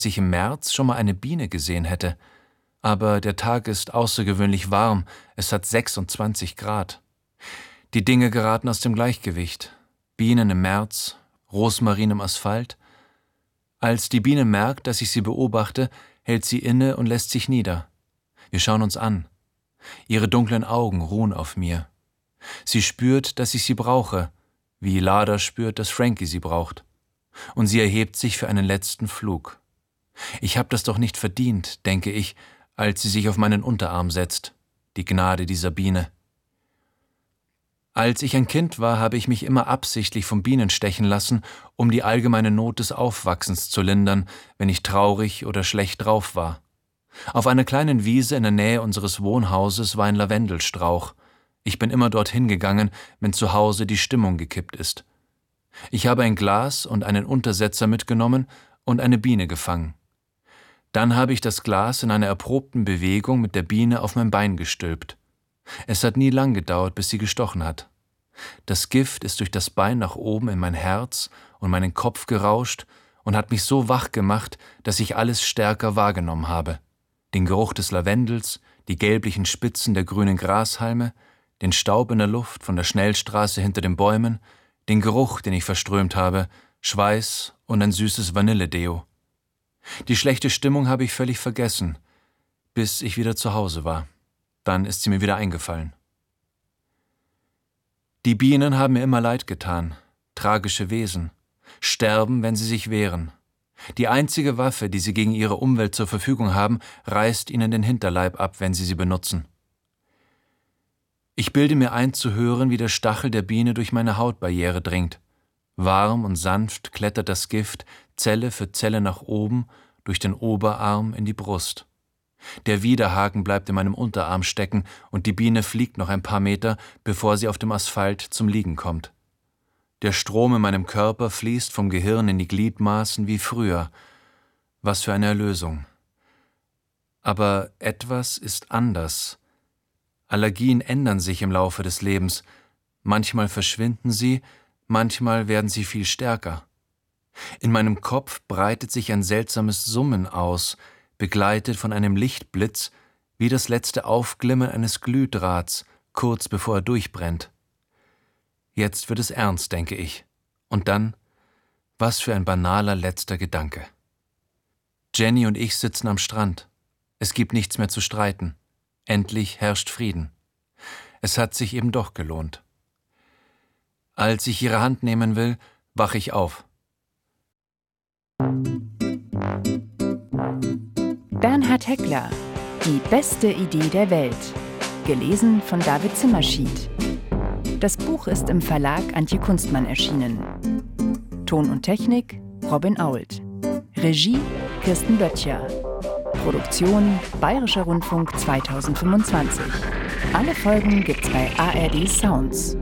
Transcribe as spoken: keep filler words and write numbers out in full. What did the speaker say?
ich im März schon mal eine Biene gesehen hätte. Aber der Tag ist außergewöhnlich warm, es hat sechsundzwanzig Grad. Die Dinge geraten aus dem Gleichgewicht. Bienen im März, Rosmarin im Asphalt. Als die Biene merkt, dass ich sie beobachte, hält sie inne und lässt sich nieder. Wir schauen uns an. Ihre dunklen Augen ruhen auf mir. Sie spürt, dass ich sie brauche, wie Lada spürt, dass Frankie sie braucht. Und sie erhebt sich für einen letzten Flug. Ich habe das doch nicht verdient, denke ich, als sie sich auf meinen Unterarm setzt, die Gnade dieser Biene. Als ich ein Kind war, habe ich mich immer absichtlich von Bienen stechen lassen, um die allgemeine Not des Aufwachsens zu lindern, wenn ich traurig oder schlecht drauf war. Auf einer kleinen Wiese in der Nähe unseres Wohnhauses war ein Lavendelstrauch. Ich bin immer dorthin gegangen, wenn zu Hause die Stimmung gekippt ist. Ich habe ein Glas und einen Untersetzer mitgenommen und eine Biene gefangen. Dann habe ich das Glas in einer erprobten Bewegung mit der Biene auf mein Bein gestülpt. Es hat nie lang gedauert, bis sie gestochen hat. Das Gift ist durch das Bein nach oben in mein Herz und meinen Kopf gerauscht und hat mich so wach gemacht, dass ich alles stärker wahrgenommen habe. Den Geruch des Lavendels, die gelblichen Spitzen der grünen Grashalme, den Staub in der Luft von der Schnellstraße hinter den Bäumen, den Geruch, den ich verströmt habe, Schweiß und ein süßes Vanilledeo. Die schlechte Stimmung habe ich völlig vergessen, bis ich wieder zu Hause war. Dann ist sie mir wieder eingefallen. Die Bienen haben mir immer leid getan, tragische Wesen, sterben, wenn sie sich wehren. Die einzige Waffe, die sie gegen ihre Umwelt zur Verfügung haben, reißt ihnen den Hinterleib ab, wenn sie sie benutzen. Ich bilde mir ein, zu hören, wie der Stachel der Biene durch meine Hautbarriere dringt. Warm und sanft klettert das Gift Zelle für Zelle nach oben, durch den Oberarm in die Brust. Der Widerhaken bleibt in meinem Unterarm stecken und die Biene fliegt noch ein paar Meter, bevor sie auf dem Asphalt zum Liegen kommt. Der Strom in meinem Körper fließt vom Gehirn in die Gliedmaßen wie früher. Was für eine Erlösung. Aber etwas ist anders. Allergien ändern sich im Laufe des Lebens. Manchmal verschwinden sie, manchmal werden sie viel stärker. In meinem Kopf breitet sich ein seltsames Summen aus, begleitet von einem Lichtblitz, wie das letzte Aufglimmen eines Glühdrahts, kurz bevor er durchbrennt. Jetzt wird es ernst, denke ich. Und dann, was für ein banaler letzter Gedanke. Jenny und ich sitzen am Strand. Es gibt nichts mehr zu streiten. Endlich herrscht Frieden. Es hat sich eben doch gelohnt. Als ich ihre Hand nehmen will, wache ich auf. Bernhard Heckler, Die beste Idee der Welt. Gelesen von David Zimmerschied. Das Buch ist im Verlag Antje Kunstmann erschienen. Ton und Technik Robin Ault. Regie Kirsten Böttcher. Produktion Bayerischer Rundfunk zweitausendfünfundzwanzig. Alle Folgen gibt's bei A R D Sounds.